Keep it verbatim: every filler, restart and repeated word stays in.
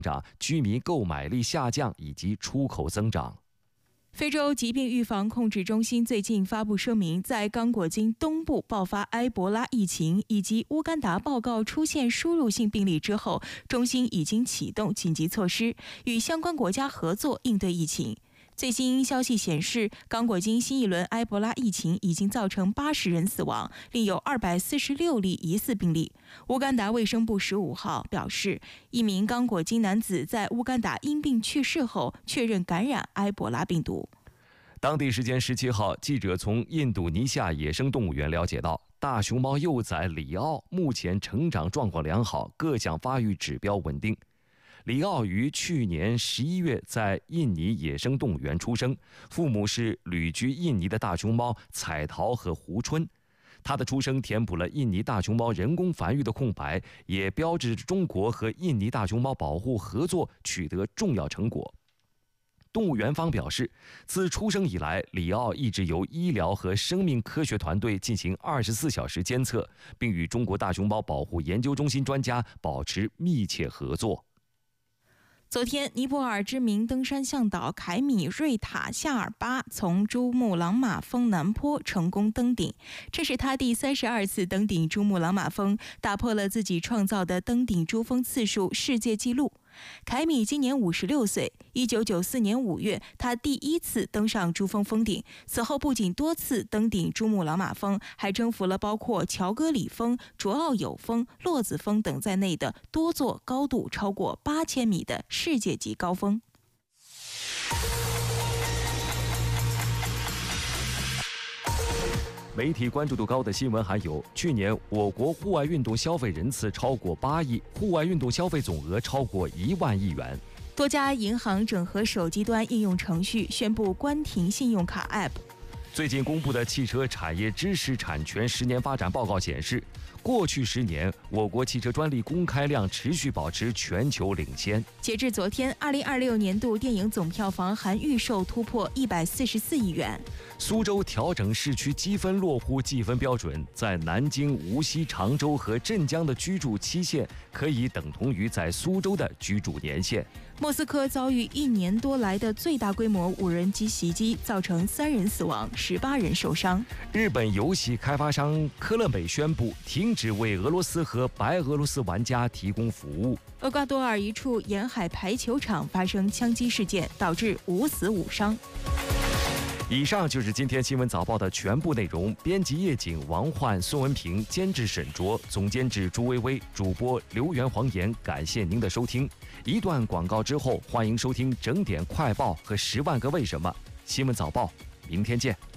长、居民购买力下降以及出口增长。 非洲疾病预防控制中心最近发布声明，在刚果金东部爆发埃博拉疫情以及乌干达报告出现输入性病例之后，中心已经启动紧急措施，与相关国家合作应对疫情。最新消息显示，刚果金新一轮埃博拉疫情已经造成八十人死亡，另有二百四十六例疑似病例。乌干达卫生部十五号表示，一名刚果金男子在乌干达因病去世后，确认感染埃博拉病毒。 当地时间十七号，记者从印度尼西亚野生动物园了解到，大熊猫幼崽里奥目前成长状况良好，各项发育指标稳定。里奥于去年十一月在印尼野生动物园出生，父母是旅居印尼的大熊猫彩桃和胡春。他的出生填补了印尼大熊猫人工繁育的空白，也标志着中国和印尼大熊猫保护合作取得重要成果。动物园方表示，自出生以来，里奥一直由医疗和生命科学团队进行二十四小时监测，并与中国大熊猫保护研究中心专家保持密切合作。 昨天，尼泊尔知名登山向导凯米瑞塔夏尔巴从珠穆朗玛峰南坡成功登顶，这是他第三十二次登顶珠穆朗玛峰，打破了自己创造的登顶珠峰次数世界纪录。凯米今年五十六岁，一九九四年五月，他第一次登上珠峰峰顶。此后不仅多次登顶珠穆朗玛峰，还征服了包括乔戈里峰、卓奥友峰、洛子峰等在内的多座高度超过八千米的世界级高峰。 媒体关注度高的新闻还有：去年我国户外运动消费人次超过八亿，户外运动消费总额超过一万亿元。 多家银行整合手机端应用程序，宣布关停信用卡 App。 最近公布的汽车产业知识产权十年发展报告显示，过去十年，我国汽车专利公开量持续保持全球领先。 截至昨天，二零二六年度电影总票房含预售突破一百四十四亿元。 苏州调整市区积分落户计分标准，在南京、无锡、常州和镇江的居住期限可以等同于在苏州的居住年限。 莫斯科遭遇一年多来的最大规模无人机袭击，造成三人死亡，十八人受伤。 日本游戏开发商科乐美宣布停止为俄罗斯和白俄罗斯玩家提供服务。 厄瓜多尔一处沿海排球场发生枪击事件，导致五死五伤。 以上就是今天新闻早报的全部内容。编辑叶景、王焕、孙文平，监制沈卓，总监制朱薇薇，主播刘源、黄岩。感谢您的收听。一段广告之后，欢迎收听整点快报和十万个为什么新闻早报。明天见。